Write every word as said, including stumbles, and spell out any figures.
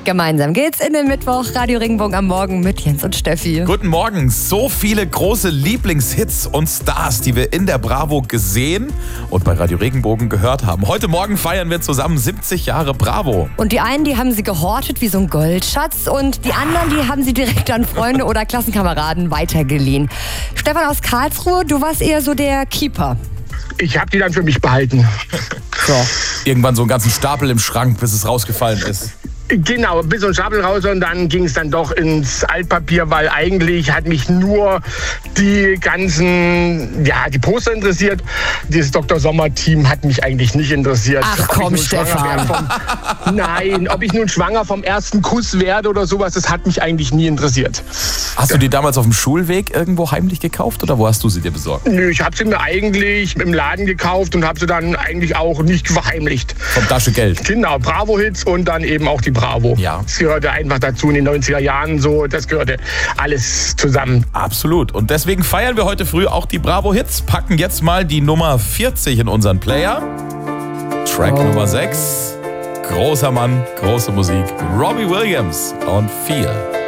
Gemeinsam geht's in den Mittwoch. Radio Regenbogen am Morgen mit Jens und Steffi. Guten Morgen. So viele große Lieblingshits und Stars, die wir in der Bravo gesehen und bei Radio Regenbogen gehört haben. Heute Morgen feiern wir zusammen siebzig Jahre Bravo. Und die einen, die haben sie gehortet wie so ein Goldschatz und die anderen, die haben sie direkt an Freunde oder Klassenkameraden weitergeliehen. Stefan aus Karlsruhe, du warst eher so der Keeper. Ich habe die dann für mich behalten. So. Irgendwann so einen ganzen Stapel im Schrank, bis es rausgefallen ist. Genau, bis so ein Stapel raus und dann ging es dann doch ins Altpapier, weil eigentlich hat mich nur die ganzen, ja, die Poster interessiert. Dieses Doktor Sommer-Team hat mich eigentlich nicht interessiert. Ach komm, Stefan. Vom, nein, ob ich nun schwanger vom ersten Kuss werde oder sowas, das hat mich eigentlich nie interessiert. Hast du die damals auf dem Schulweg irgendwo heimlich gekauft oder wo hast du sie dir besorgt? Nö, ich habe sie mir eigentlich im Laden gekauft und habe sie dann eigentlich auch nicht verheimlicht. Vom Tasche Geld. Genau, Bravo-Hits und dann eben auch die Bravo. Ja. Das gehörte einfach dazu in den neunziger Jahren so, das gehörte alles zusammen. Absolut. Und deswegen feiern wir heute früh auch die Bravo-Hits, packen jetzt mal die Nummer vierzig in unseren Player. Track oh. Nummer sechs. Großer Mann, große Musik. Robbie Williams und Feel.